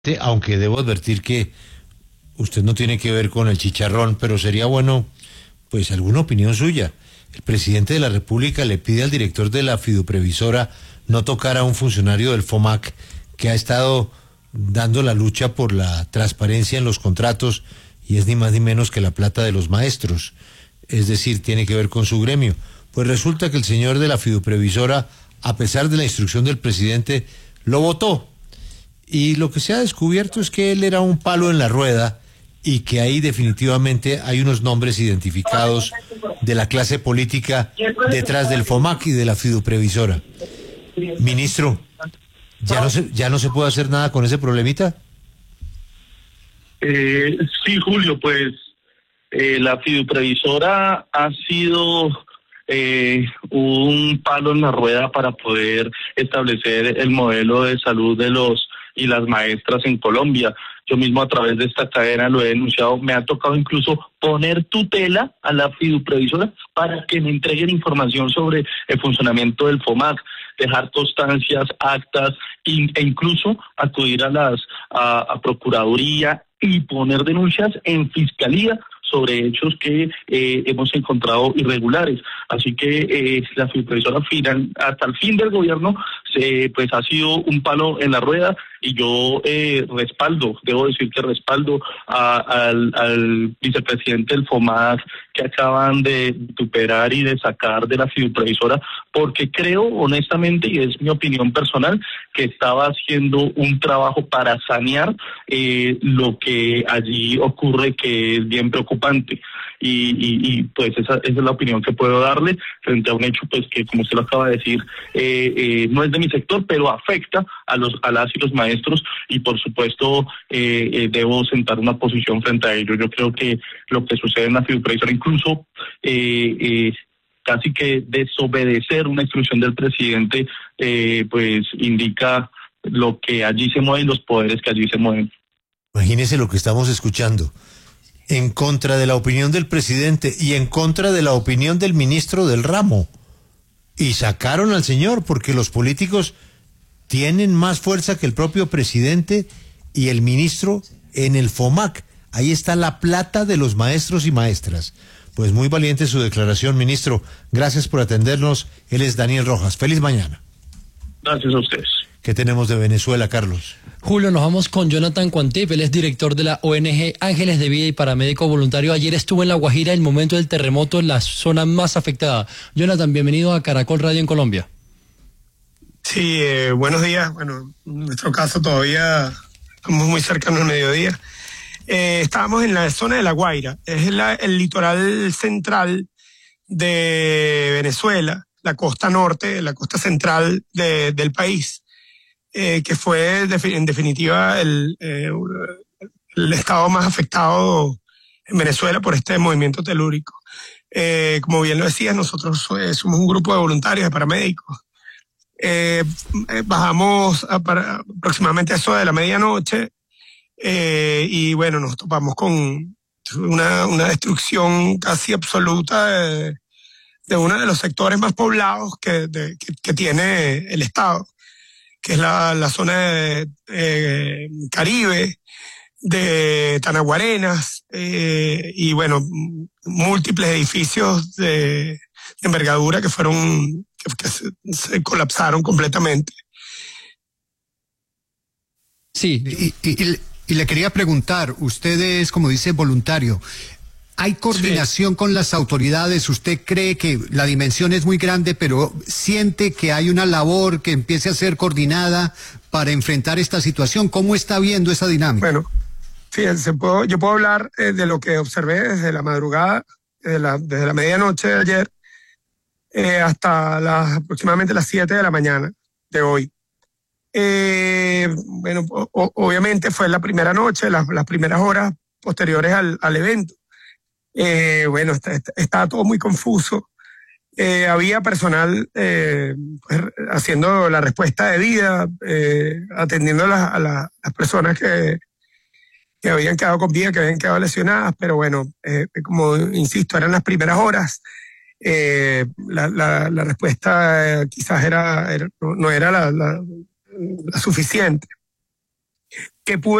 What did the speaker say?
Aunque debo advertir que usted no tiene que ver con el chicharrón, pero sería bueno, pues, alguna opinión suya. El presidente de la República le pide al director de la fiduprevisora no tocar a un funcionario del FOMAC que ha estado dando la lucha por la transparencia en los contratos y es ni más ni menos que la plata de los maestros. Es decir, tiene que ver con su gremio. Pues resulta que el señor de la fiduprevisora, a pesar de la instrucción del presidente, lo votó. Y lo que se ha descubierto es que él era un palo en la rueda y que ahí definitivamente hay unos nombres identificados de la clase política detrás del FOMAC y de la fiduprevisora. Ministro, ¿ya no se puede hacer nada con ese problemita? Sí, Julio, pues la fiduprevisora ha sido un palo en la rueda para poder establecer el modelo de salud de los y las maestras en Colombia. Yo mismo a través de esta cadena lo he denunciado, me ha tocado incluso poner tutela a la fiduprevisora para que me entreguen información sobre el funcionamiento del FOMAC, dejar constancias, actas e incluso acudir a Procuraduría y poner denuncias en Fiscalía sobre hechos que hemos encontrado irregulares. Así que la fiduprevisora final, hasta el fin del gobierno, pues ha sido un palo en la rueda y yo debo decir que respaldo al vicepresidente del FOMAC que acaban de vituperar y de sacar de la fiduprevisora, porque creo honestamente, y es mi opinión personal, que estaba haciendo un trabajo para sanear lo que allí ocurre, que es bien preocupante. Y pues esa es la opinión que puedo darle frente a un hecho pues que, como usted lo acaba de decir, no es de mi sector, pero afecta a las y los maestros, y por supuesto debo sentar una posición frente a ello. Yo creo que lo que sucede en la fiduprevisora, incluso casi que desobedecer una instrucción del presidente, pues indica lo que allí se mueven, los poderes que allí se mueven. Imagínese lo que estamos escuchando. En contra de la opinión del presidente y en contra de la opinión del ministro del ramo. Y sacaron al señor porque los políticos tienen más fuerza que el propio presidente y el ministro en el FOMAC. Ahí está la plata de los maestros y maestras. Pues muy valiente su declaración, ministro. Gracias por atendernos. Él es Daniel Rojas. Feliz mañana. Gracias a ustedes. ¿Qué tenemos de Venezuela, Carlos? Julio, nos vamos con Jonathan Cuantip, él es director de la ONG Ángeles de Vida y paramédico voluntario. Ayer estuvo en La Guajira en el momento del terremoto en la zona más afectada. Jonathan, bienvenido a Caracol Radio en Colombia. Sí, buenos días. Bueno, en nuestro caso todavía estamos muy cercanos al mediodía. Estábamos en la zona de La Guaira, es el litoral central de Venezuela, la costa norte, la costa central del país. Que fue en definitiva el estado más afectado en Venezuela por este movimiento telúrico. Como bien lo decías, nosotros somos un grupo de voluntarios, de paramédicos. Bajamos aproximadamente a eso de la medianoche y bueno, nos topamos con una destrucción casi absoluta de uno de los sectores más poblados que tiene el estado, que es la zona de Caribe, de Tanaguarenas, y bueno, múltiples edificios de envergadura que se colapsaron completamente. Sí. Y le quería preguntar, usted es, como dice, voluntario. ¿Hay coordinación con las autoridades? ¿Usted cree que la dimensión es muy grande, pero siente que hay una labor que empiece a ser coordinada para enfrentar esta situación? ¿Cómo está viendo esa dinámica? Bueno, fíjense, yo puedo hablar de lo que observé desde la madrugada, desde la medianoche de ayer hasta aproximadamente las 7 de la mañana de hoy. Bueno, obviamente fue la primera noche, las primeras horas posteriores al evento. Bueno, estaba todo muy confuso. Había personal pues, haciendo la respuesta debida, atendiendo a las personas que habían quedado con vida, que habían quedado lesionadas, pero bueno, como insisto, eran las primeras horas. La respuesta quizás no era la suficiente. que pude